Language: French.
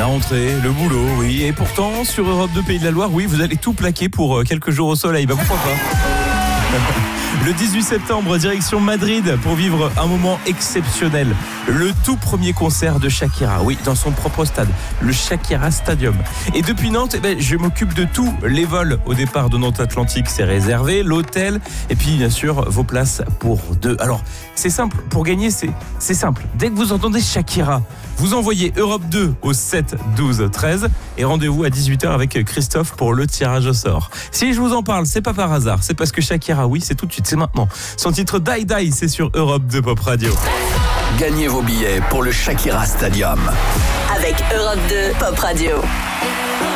La rentrée, le boulot, oui. Et pourtant, sur Europe 2 Pays de la Loire, oui, vous allez tout plaquer pour quelques jours au soleil. Bah pourquoi pas. Le 18 septembre, direction Madrid pour vivre un moment exceptionnel. Le tout premier concert de Shakira, oui, dans son propre stade, le Shakira Stadium. Et depuis Nantes, je m'occupe de tout. Les vols au départ de Nantes Atlantique, c'est réservé, l'hôtel, et puis bien sûr, vos places pour deux. Alors, c'est simple, pour gagner, c'est simple. Dès que vous entendez Shakira, vous envoyez Europe 2 au 7 12 13 et rendez-vous à 18h avec Christophe pour le tirage au sort. Si je vous en parle, c'est pas par hasard, c'est parce que Shakira, oui, c'est tout de suite, c'est maintenant. Son titre Die Die, c'est sur Europe 2 Pop Radio. Gagnez vos billets pour le Shakira Stadium avec Europe 2 Pop Radio.